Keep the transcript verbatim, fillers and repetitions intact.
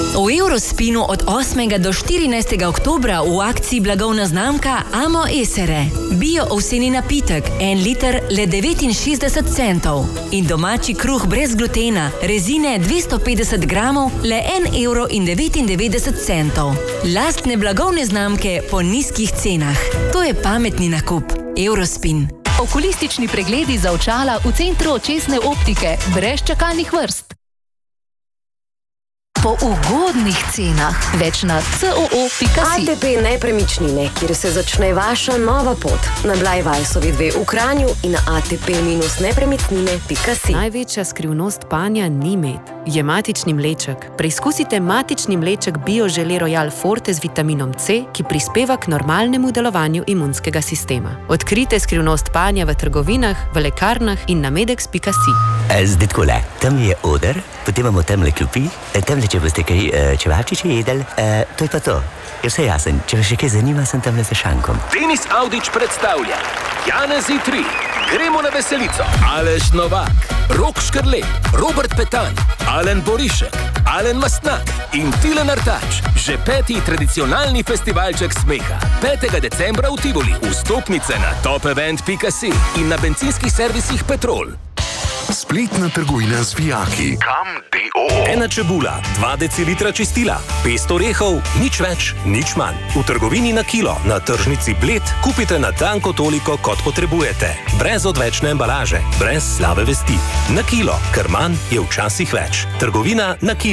V Eurospinu od osmega do štirinajstega oktobra v akciji blagovna znamka Amo Esere. Bio ovseni napitek, en liter le devetinšestdeset centov. In domači kruh brez glutena, rezine dvesto petdeset gramov, le en evro in devetindevetdeset centov. Lastne blagovne znamke po nizkih cenah. To je pametni nakup. Eurospin. Okulistični pregledi za očala v centru očesne optike, brez čakalnih vrst. Po ugodnih cenah. Več na c o o pika si. A T P Nepremičnine, kjer se začne vaša nova pot. Na Blajvajsovi dve v Kranju in na a t p nepremičnine pika si. Največja skrivnost panja ni med. Je matični mleček. Preizkusite matični mleček Bio Žele Royal Forte z vitaminom C, ki prispeva k normalnemu delovanju imunskega sistema. Odkrite skrivnost panja v trgovinah, v lekarnah in na medex pika si. Zdaj takole, tam je oder, potem imamo temle klopi, temle, če boste kaj uh, čevapčiče jedel, uh, to je pa to. Je vse jasen, če vas še kaj zanima, sem tamle za šankom. Denis Avdić predstavlja Janezi tri, Gremo na veselico, Aleš Novak, Rok Škrlej, Robert Petan, Alen Borišek, Alen Mastnak in Tilen Artač. Že peti tradicionalni festivalček smeha. petega decembra v Tivoli. Vstopnice na top event pika si in na bencinskih servisih Petrol. Spletna trgovina z vijaki. Kam D O O. Ena čebula, dva decilitra čistila, pest orehov, nič več, nič manj. V trgovini na kilo, na tržnici Bled, kupite na tanko toliko, kot potrebujete. Brez odvečne embalaže, brez slabe vesti. Na kilo, ker manj je včasih več. Trgovina na kilo.